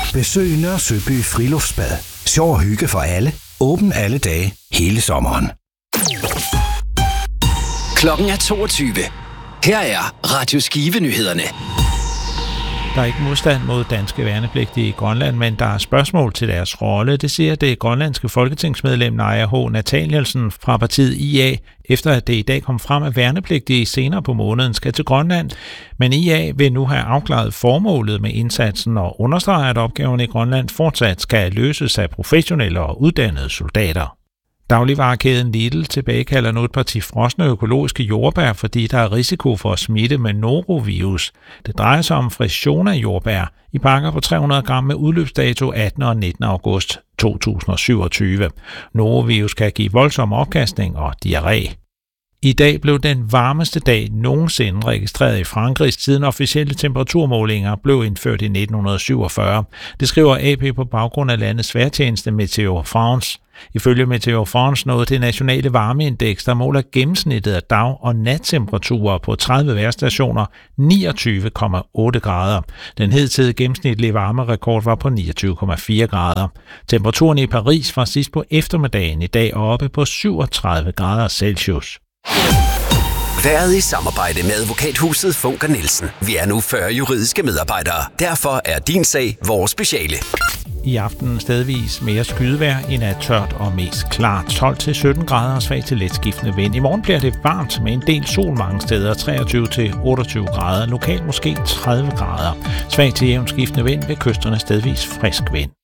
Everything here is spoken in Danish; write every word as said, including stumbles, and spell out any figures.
Besøg Nørre Søby Friluftsbad. Sjov og hygge for alle. Åben alle dage, hele sommeren. Klokken er toogtyve. Her er Radio Skive-nyhederne. Der er ikke modstand mod danske værnepligtige i Grønland, men der er spørgsmål til deres rolle. Det siger det grønlandske folketingsmedlem Naja H. Nathanielsen fra partiet I A, efter at det i dag kom frem, at værnepligtige senere på måneden skal til Grønland. Men I A vil nu have afklaret formålet med indsatsen og understreger, at opgaven i Grønland fortsat skal løses af professionelle og uddannede soldater. Dagligvarekæden Lidl tilbagekalder nu et parti frosne økologiske jordbær, fordi der er risiko for at smitte med norovirus. Det drejer sig om Frisiona jordbær i pakker på tre hundrede gram med udløbsdato attende og nittende august to tusind og syvogtyve. Norovirus kan give voldsom opkastning og diarré. I dag blev den varmeste dag nogensinde registreret i Frankrig, siden officielle temperaturmålinger blev indført i nitten syvogfyrre. Det skriver A P på baggrund af landets vejrtjeneste Météo France. Ifølge Météo France nåede det nationale varmeindeks, der måler gennemsnittet af dag- og nattemperaturer på tredive vejrstationer, niogtyve komma otte grader. Den hidtidige gennemsnitlige varmerekord var på niogtyve komma fire grader. Temperaturen i Paris var sidst på eftermiddagen i dag oppe på syvogtredive grader Celsius. Været i samarbejde med advokathuset Funker Nielsen. Vi er nu fyrre juridiske medarbejdere. Derfor er din sag vores speciale. I aften stedvis mere skydevejr, i nat tørt og mest klart. tolv til sytten grader og svag til letskiftende vind. I morgen bliver det varmt med en del sol mange steder, treogtyve til otteogtyve grader. Lokalt måske tredive grader. Svag til jævnt skiftende vind ved kysterne, stedvis frisk vind.